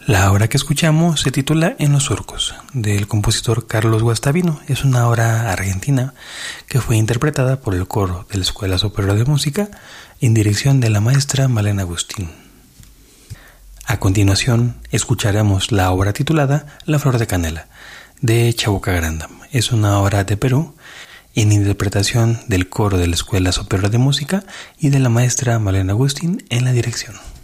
La obra que escuchamos se titula En los surcos, del compositor Carlos Guastavino. Es una obra argentina que fue interpretada por el coro de la Escuela Superior de Música en dirección de la maestra Malena Agustín. A continuación, escucharemos la obra titulada La Flor de Canela, de Chabuca Granda. Es una obra de Perú en interpretación del coro de la Escuela Superior de Música y de la maestra Malena Agustín en la dirección.